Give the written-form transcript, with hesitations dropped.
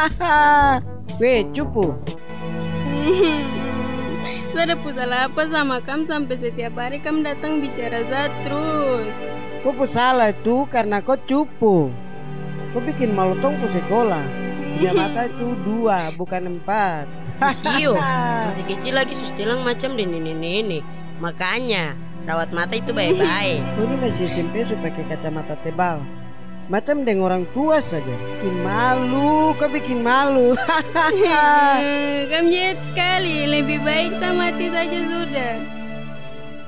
Weh, cupu. Saya ada salah apa sama kamu sampai setiap hari kamu datang bicara saya terus. Kau salah itu karena kau cupu. Kau bikin malu tong ke sekolah. Punya mata itu 2 bukan 4. Sisio, masih kecil lagi sustilang macam di nenek-nenek. Makanya rawat mata itu baik-baik. Kau ini masih SMP supaya pakai kacamata tebal. Macam dengan orang tua saja. Bikin malu, kau bikin malu. Kamu jahat sekali, lebih baik sama mati saja sudah.